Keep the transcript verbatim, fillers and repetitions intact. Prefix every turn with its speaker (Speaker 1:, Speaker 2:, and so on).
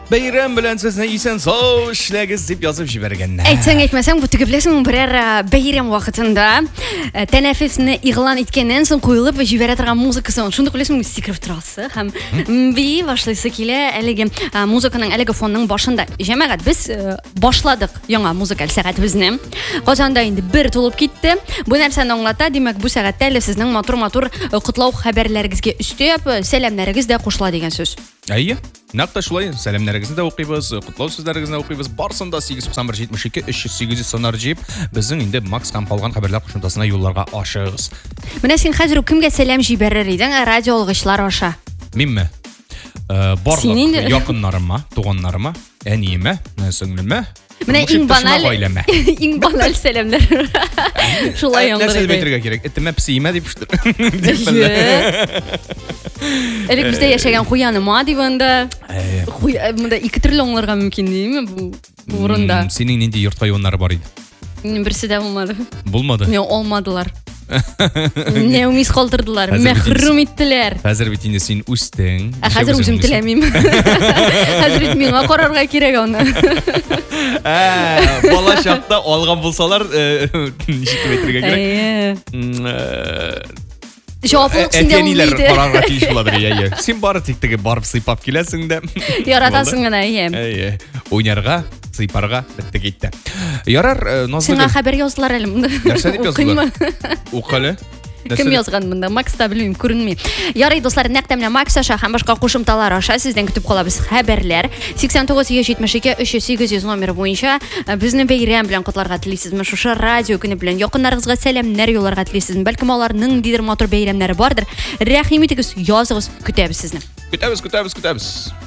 Speaker 1: Бәйрәм белән сезне исән сау эшләгез дип язып җибәргәннәр.
Speaker 2: Әйтсәң әйтмәсәң, бу теге беләсең, берәр бәйрәм вакытында тәнәфесне игълан иткәннән соң куелып җибәрә торган музыкасы. Шундый беләсең, сикереп торасы һәм би башлыйсы килә әлеге музыканың әлеге фонның башында. Җәмәгать, без башладык яңа музыкаль сәгатебезне. Казанда инде бер тулып китте. Бу нәрсәне аңлата, димәк, бу сәгатьтә әле сезнең матур-матур котлау хәбәрләрегезгә өстәп, сәламнәрегез дә кушыла дигән сүз.
Speaker 1: Әйе, нәкъ шулай. Сәламнәрегезне дә укыйбыз, котлау сүзләрегезне укыйбыз. Барсын да сигез туксан бер җитмеш ике өч йөз сигез санар җыеп, безнең инде Макс һәм калган хәбәрләр кушымтасына юлларга ашыгыз.
Speaker 2: Менә син хәзер кемгә сәлам җибәрер идең радиолыгычлар аша?
Speaker 1: Минме? Барлык якыннарыма, туганнарыма, әниемә, сеңлемә.
Speaker 2: Менә иң баналь, иң баналь сәламнәр. Шулай яңгырый.
Speaker 1: Нәрсә әйтергә кирәк? Этемә псиемә дип штыр.
Speaker 2: Элек бездә яшәгән куяныма дип анда. Монда ике төрле аңларга мөмкин димме бу урында?
Speaker 1: Синең нинди йорт хайваннары бар иде?
Speaker 2: Берсе дә булмады.
Speaker 1: Булмады.
Speaker 2: Не алмадылар. Не умис калдырдылар, мәхрүм иттеләр.
Speaker 1: Хәзер бит инде син үстең.
Speaker 2: Хәзер үзем теләмим. Хәзер бит миңа карарга кирәк аны.
Speaker 1: Бала чакта алган булсалар, ничек әйтергә кирәк?
Speaker 2: Җаваплылык синдә
Speaker 1: булмый. Карарга тиеш буладыр, әйе. Син бары тик теге барып сыйпап киләсең дә.
Speaker 2: Яратасың гына, әйе.
Speaker 1: Әйе. Уйнарга, сыйпарга бетте китте. Ярар, Назлы.
Speaker 2: Сиңа хәбәр яздылар әле монда.
Speaker 1: Нәрсә дип яздылар? Укылы.
Speaker 2: Кем язган монда? Макс та белмим, күренми. Ярый, дуслар, нәкъ тә менә Макс аша һәм башка кушымталар аша сездән көтеп калабыз хәбәрләр. сиксән тугыз йөз җитмеш ике өч йөз сигез йөз номеры буенча безне бәйрәм белән котларга телисезме? Шушы радио көне белән якыннарыгызга сәламнәр юлларга телисезме? Бәлкем аларның дидер матур бәйрәмнәре бардыр. Рәхим итегез, языгыз, көтәбез сезне.
Speaker 1: Көтәбез, көтәбез, көтәбез.